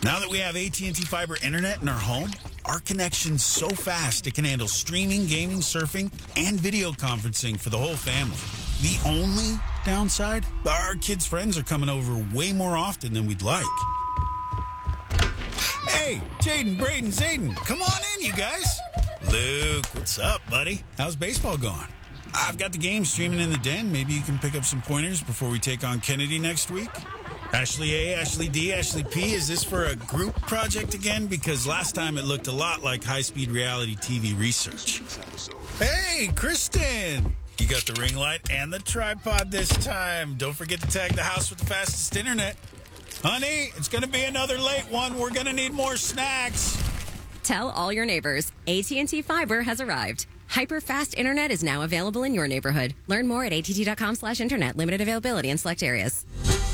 Now that we have AT&T Fiber Internet in our home, our connection's so fast it can handle streaming, gaming, surfing, and video conferencing for the whole family. The only downside? Our kids' friends are coming over way more often than we'd like. Hey, Jaden, Braden, Zayden, come on in, you guys. Luke, what's up, buddy? How's baseball going? I've got the game streaming in the den. Maybe you can pick up some pointers before we take on Kennedy next week. Ashley A, Ashley D, Ashley P, is this for a group project again? Because last time it looked a lot like high-speed reality TV research. Hey, Kristen! You got the ring light and the tripod this time. Don't forget to tag the house with the fastest internet. Honey, it's going to be another late one. We're going to need more snacks. Tell all your neighbors, AT&T Fiber has arrived. Hyper-fast internet is now available in your neighborhood. Learn more at att.com/internet. Limited availability in select areas.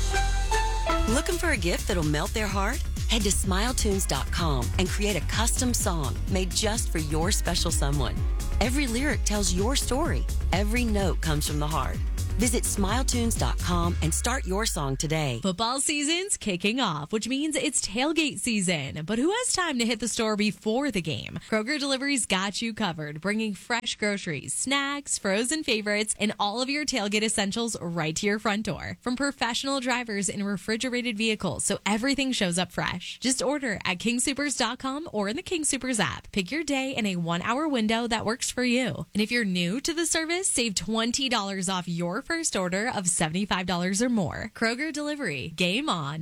Looking for a gift that'll melt their heart? Head to SmileTunes.com and create a custom song made just for your special someone. Every lyric tells your story. Every note comes from the heart. Visit SmileTunes.com and start your song today. Football season's kicking off, which means it's tailgate season. But who has time to hit the store before the game? Kroger Delivery's got you covered, bringing fresh groceries, snacks, frozen favorites, and all of your tailgate essentials right to your front door. From professional drivers in refrigerated vehicles, so everything shows up fresh. Just order at KingSupers.com or in the King Supers app. Pick your day in a 1-hour window that works for you. And if you're new to the service, save $20 off your first order of $75 or more. Kroger Delivery. Game on.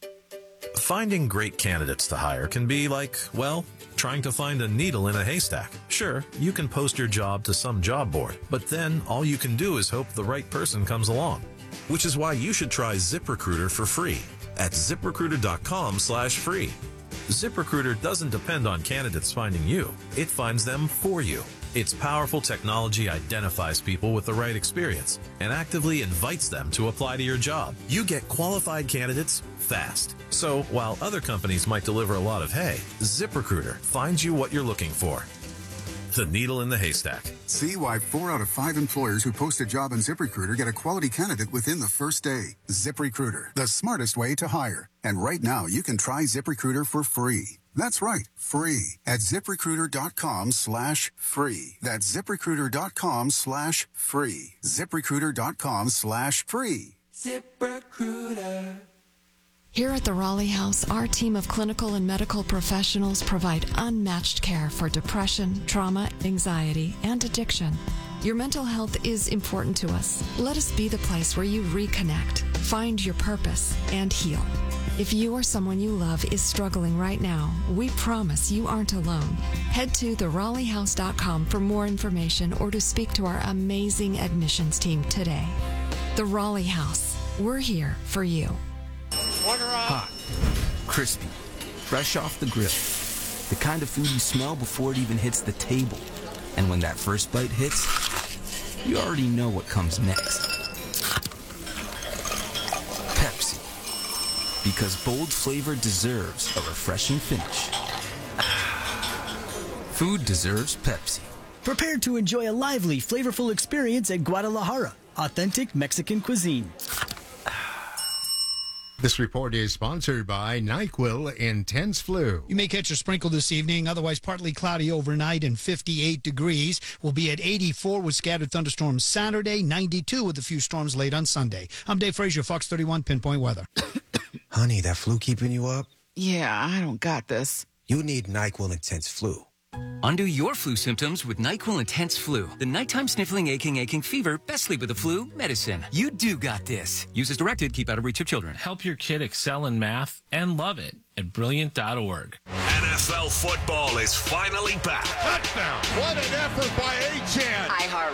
Finding great candidates to hire can be like, well, trying to find a needle in a haystack. Sure, you can post your job to some job board, but then all you can do is hope the right person comes along. Which is why you should try ZipRecruiter for free at ZipRecruiter.com/free. ZipRecruiter doesn't depend on candidates finding you. It finds them for you. Its powerful technology identifies people with the right experience and actively invites them to apply to your job. You get qualified candidates fast. So while other companies might deliver a lot of hay, ZipRecruiter finds you what you're looking for. The needle in the haystack. See why 4 out of 5 employers who post a job on ZipRecruiter get a quality candidate within the first day. ZipRecruiter, the smartest way to hire. And right now, you can try ZipRecruiter for free. That's right, free at ZipRecruiter.com/free. That's ZipRecruiter.com/free. ZipRecruiter.com/free. ZipRecruiter. Here at the Raleigh House, our team of clinical and medical professionals provide unmatched care for depression, trauma, anxiety, and addiction. Your mental health is important to us. Let us be the place where you reconnect, find your purpose, and heal. If you or someone you love is struggling right now, we promise you aren't alone. Head to theRaleighHouse.com for more information or to speak to our amazing admissions team today. The Raleigh House. We're here for you. Hot, crispy, fresh off the grill. The kind of food you smell before it even hits the table. And when that first bite hits, you already know what comes next. Pepsi. Because bold flavor deserves a refreshing finish. Food deserves Pepsi. Prepare to enjoy a lively, flavorful experience at Guadalajara. Authentic Mexican cuisine. This report is sponsored by NyQuil Intense Flu. You may catch a sprinkle this evening, otherwise partly cloudy overnight and 58 degrees. We'll be at 84 with scattered thunderstorms Saturday, 92 with a few storms late on Sunday. I'm Dave Frazier, Fox 31 Pinpoint Weather. Honey, that flu keeping you up? Yeah, I don't got this. You need NyQuil Intense Flu. Undo your flu symptoms with NyQuil Intense Flu. The nighttime sniffling, aching fever, best sleep with the flu medicine. You do got this. Use as directed. Keep out of reach of children. Help your kid excel in math and love it at Brilliant.org. NFL football is finally back. Touchdown. What an effort by Achane.